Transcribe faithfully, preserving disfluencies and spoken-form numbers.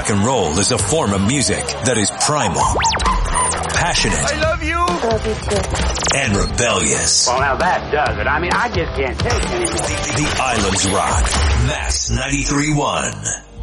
Rock and roll is a form of music that is primal, passionate. I love you. Love you too. And rebellious. Well, now that does it. I mean, I just can't take it anymore. The, the Islands Rock. Mass ninety-three point one.